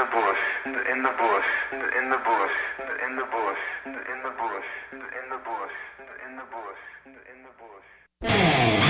the bush, in the bush, in the bush, in the bush, in the bush, in the bush, in the bush, in the bush.